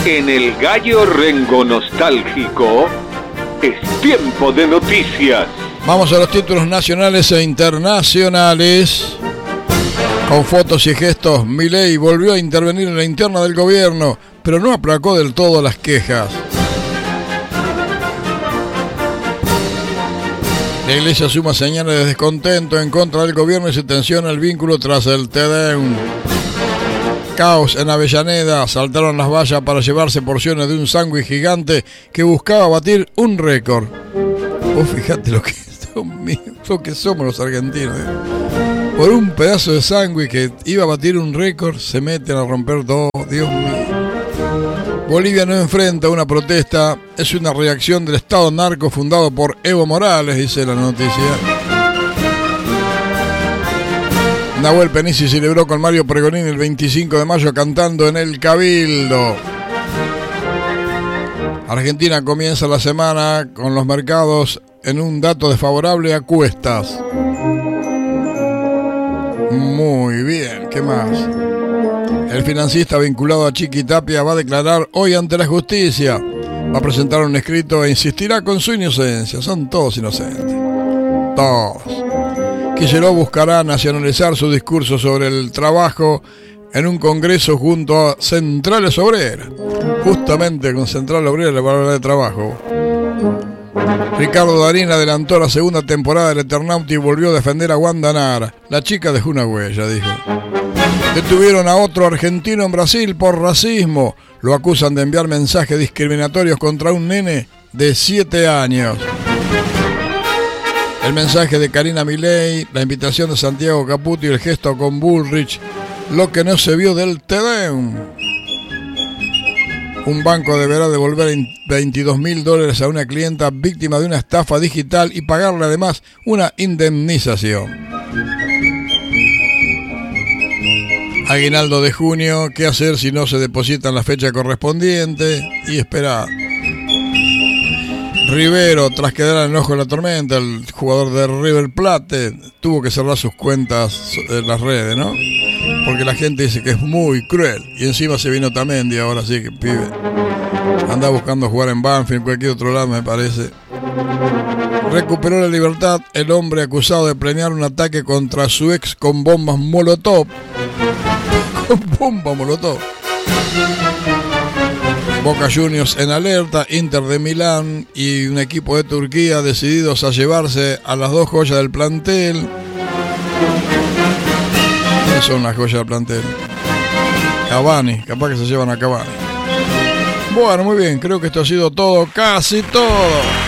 En el Gallo Rengo Nostálgico es tiempo de noticias. Vamos a los títulos nacionales e internacionales. Con fotos y gestos, Milei volvió a intervenir en la interna del gobierno, pero no aplacó del todo las quejas. La iglesia suma señales de descontento en contra del gobierno y se tensiona el vínculo tras el Te Deum. Caos en Avellaneda, saltaron las vallas para llevarse porciones de un sándwich gigante que buscaba batir un récord. Vos fijate lo que somos los argentinos. Por un pedazo de sándwich que iba a batir un récord, se meten a romper todo. Dios mío. Bolivia no enfrenta una protesta, es una reacción del Estado narco fundado por Evo Morales, dice la noticia. Nahuel Penisi celebró con Mario Pergolini el 25 de mayo cantando en el Cabildo. Argentina comienza la semana con los mercados en un dato desfavorable a cuestas. Muy bien, ¿qué más? El financista vinculado a Chiqui Tapia va a declarar hoy ante la justicia. Va a presentar un escrito e insistirá con su inocencia. Son todos inocentes. Todos. Kicillof buscará nacionalizar su discurso sobre el trabajo en un congreso junto a Centrales Obreras. Justamente con Central Obrera le va a hablar de trabajo. Ricardo Darín adelantó la segunda temporada del Eternauta y volvió a defender a Wanda Nara. La chica dejó una huella, dijo. Detuvieron a otro argentino en Brasil por racismo. Lo acusan de enviar mensajes discriminatorios contra un nene de 7 años. El mensaje de Karina Milei, la invitación de Santiago Caputo y el gesto con Bullrich, lo que no se vio del Te Deum. Un banco deberá devolver $22.000 a una clienta víctima de una estafa digital y pagarle además una indemnización. Aguinaldo de junio, ¿qué hacer si no se deposita en la fecha correspondiente? Y esperar. Rivero, tras quedar en el ojo de la tormenta, el jugador de River Plate tuvo que cerrar sus cuentas en las redes, ¿no? Porque la gente dice que es muy cruel. Y encima se vino Tamendi, ahora sí que pibe. Anda buscando jugar en Banfield, en cualquier otro lado, me parece. Recuperó la libertad el hombre acusado de planear un ataque contra su ex con bombas Molotov. Con bomba Molotov. Boca Juniors en alerta, Inter de Milán y un equipo de Turquía decididos a llevarse a las dos joyas del plantel. ¿Quiénes son las joyas del plantel? Cavani, capaz que se llevan a Cavani. Bueno, muy bien, creo que esto ha sido todo, casi todo.